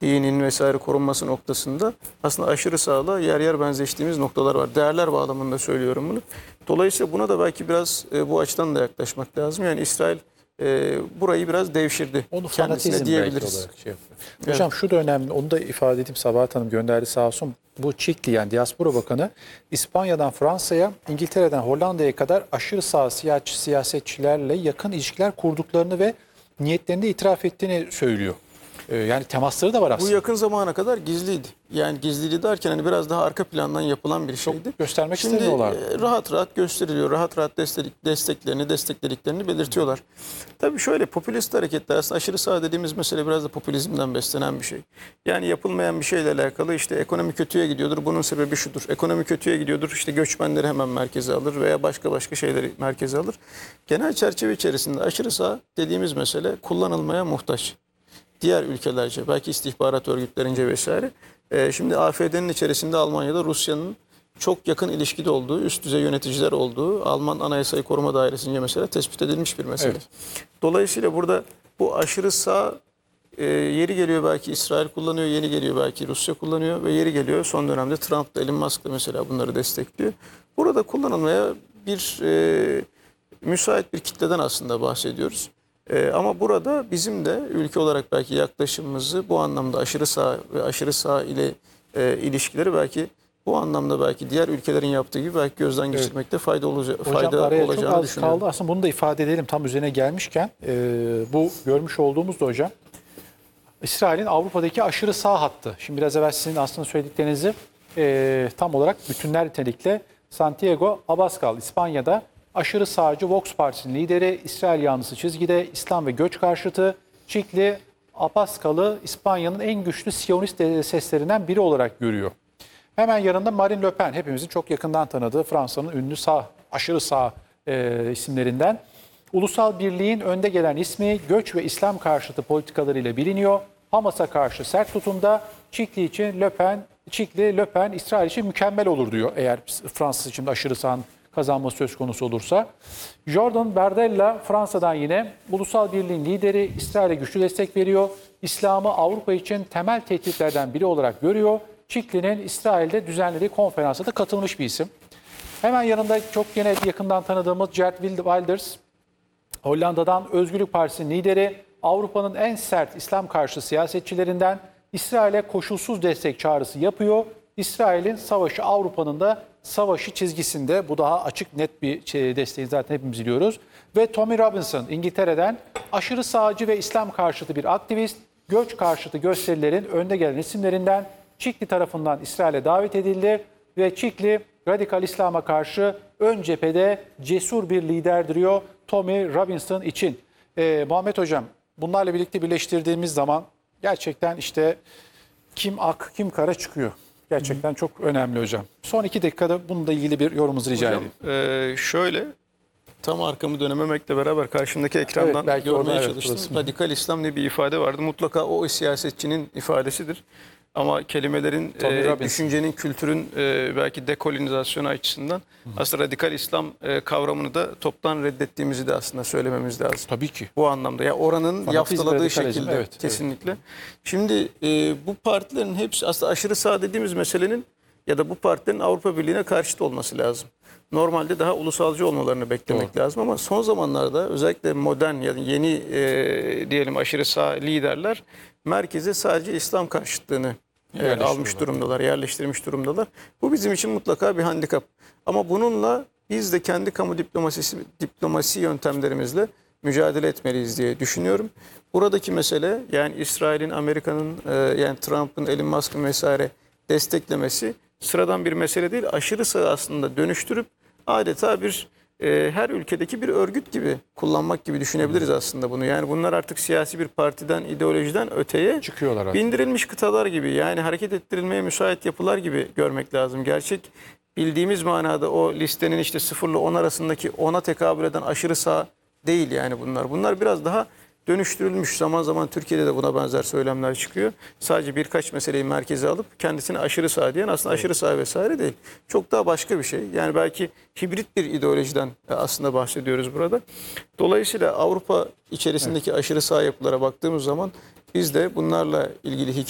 dinin vesaire korunması noktasında aslında aşırı sağla yer yer benzeştiğimiz noktalar var. Değerler bağlamında söylüyorum bunu. Dolayısıyla buna da belki biraz bu açıdan da yaklaşmak lazım. Yani İsrail burayı biraz devşirdi. Onu Kendisine fanatizm diyebiliriz. belki olarak şey yapıyor. Hocam şu da önemli, onu da ifade edeyim, Sabahat Hanım gönderdi sağ olsun. Bu Çikli yani Diaspora Bakanı İspanya'dan Fransa'ya, İngiltere'den Hollanda'ya kadar aşırı sağ siyasetçilerle yakın ilişkiler kurduklarını ve niyetlerini de itiraf ettiğini söylüyor. Yani temasları da var Bu aslında. yakın zamana kadar gizliydi. Yani gizliydi derken hani biraz daha arka plandan yapılan bir şeydi. Göstermek Şimdi istemiyorlar. rahat rahat gösteriliyor. Rahat rahat desteklediklerini belirtiyorlar. Tabii şöyle popülist hareketler aslında aşırı sağ dediğimiz mesele biraz da popülizmden beslenen bir şey. Yani yapılmayan bir şeyle alakalı işte ekonomi kötüye gidiyordur. Bunun sebebi şudur. Ekonomi kötüye gidiyordur. İşte göçmenleri hemen merkeze alır veya başka şeyleri merkeze alır. Genel çerçeve içerisinde aşırı sağ dediğimiz mesele kullanılmaya muhtaç. Diğer ülkelerce, belki istihbarat örgütlerince vesaire. Şimdi AFD'nin içerisinde Almanya'da Rusya'nın çok yakın ilişkide olduğu, üst düzey yöneticiler olduğu Alman Anayasayı Koruma Dairesi'nce mesela tespit edilmiş bir mesele. Evet. Dolayısıyla burada bu aşırı sağ yeri geliyor belki İsrail kullanıyor, yeni geliyor belki Rusya kullanıyor ve yeri geliyor son dönemde Trump da Elon Musk da mesela bunları destekliyor. Burada kullanılmaya bir müsait bir kitleden aslında bahsediyoruz. Ama burada bizim de ülke olarak belki yaklaşımımızı bu anlamda aşırı sağ ve aşırı sağ ile ilişkileri belki bu anlamda belki diğer ülkelerin yaptığı gibi belki gözden geçirmekte fayda Hocam araya çok olacağını az düşünüyorum. kaldı. Aslında bunu da ifade edelim tam üzerine gelmişken. Bu görmüş olduğumuz da hocam İsrail'in Avrupa'daki aşırı sağ hattı. Şimdi biraz evvel sizin aslında söylediklerinizi tam olarak bütünler nitelikle Santiago Abascal İspanya'da aşırı sağcı Vox Partisi'nin lideri, İsrail yanlısı çizgide, İslam ve göç karşıtı Çikli Abascal'ı İspanya'nın en güçlü Siyonist seslerinden biri olarak görüyor. Hemen yanında Marine Le Pen, hepimizin çok yakından tanıdığı Fransa'nın ünlü sağ, aşırı sağ isimlerinden. Ulusal birliğin önde gelen ismi göç ve İslam karşıtı politikalarıyla biliniyor. Hamas'a karşı sert tutumda. Çikli için Le Pen İsrail için mükemmel olur diyor eğer Fransız için aşırı sağın kazanması söz konusu olursa. Jordan Bardella Fransa'dan yine ulusal birliğin lideri, İsrail'e güçlü destek veriyor. İslam'ı Avrupa için temel tehditlerden biri olarak görüyor. Çikli'nin İsrail'de düzenlediği konferansa da katılmış bir isim. Hemen yanında çok yine yakından tanıdığımız Geert Wilders, Hollanda'dan Özgürlük Partisi'nin lideri, Avrupa'nın en sert İslam karşıtı siyasetçilerinden, İsrail'e koşulsuz destek çağrısı yapıyor. İsrail'in savaşı Avrupa'nın da savaşı çizgisinde, bu daha açık net bir desteği zaten hepimiz biliyoruz. Ve Tommy Robinson İngiltere'den aşırı sağcı ve İslam karşıtı bir aktivist, göç karşıtı gösterilerin önde gelen isimlerinden Çikli tarafından İsrail'e davet edildi ve Çikli radikal İslam'a karşı ön cephede cesur bir lider diyor Tommy Robinson için. Muhammed Hocam, bunlarla birlikte birleştirdiğimiz zaman gerçekten işte kim ak kim kara çıkıyor. Gerçekten çok önemli hocam. Son 2 dakikada bununla ilgili bir yorumunuzu rica edeyim. Şöyle tam arkamı dönememekle beraber karşımdaki ekrandan belki görmeye orada, çalıştım. burası. Radikal İslam diye bir ifade vardı. Mutlaka o siyasetçinin ifadesidir. Ama kelimelerin, düşüncenin, kültürün belki dekolonizasyonu açısından aslında radikal İslam kavramını da toptan reddettiğimizi de aslında söylememiz lazım. Tabii ki. Bu anlamda. Ya oranın Fanatizm, yaftaladığı radikalizm, şekilde evet, kesinlikle. Evet. Şimdi bu partilerin hepsi aslında aşırı sağ dediğimiz meselenin ya da bu partilerin Avrupa Birliği'ne karşıt olması lazım. Normalde daha ulusalcı olmalarını beklemek lazım ama son zamanlarda özellikle modern ya da yeni diyelim aşırı sağ liderler merkeze sadece İslam karşıtlığını almış durumdalar, yerleştirmiş durumdalar. Bu bizim için mutlaka bir handikap. Ama bununla biz de kendi kamu diplomasi yöntemlerimizle mücadele etmeliyiz diye düşünüyorum. Buradaki mesele yani İsrail'in, Amerika'nın yani Trump'ın, Elon Musk'ın vesaire desteklemesi sıradan bir mesele değil. Aşırı sağ aslında dönüştürüp adeta bir her ülkedeki bir örgüt gibi kullanmak gibi düşünebiliriz aslında bunu. Yani bunlar artık siyasi bir partiden, ideolojiden öteye Çıkıyorlar artık. Bindirilmiş kıtalar gibi yani hareket ettirilmeye müsait yapılar gibi görmek lazım. Gerçek bildiğimiz manada o listenin işte 0 ile 10 arasındaki 10'a tekabül eden aşırı sağ değil yani bunlar. Bunlar biraz daha dönüştürülmüş. Zaman zaman Türkiye'de de buna benzer söylemler çıkıyor. Sadece birkaç meseleyi merkeze alıp kendisini aşırı sağ diyen aslında aşırı sağ vesaire değil. Çok daha başka bir şey. Yani belki hibrit bir ideolojiden aslında bahsediyoruz burada. Dolayısıyla Avrupa içerisindeki aşırı sağ yapılara baktığımız zaman biz de bunlarla ilgili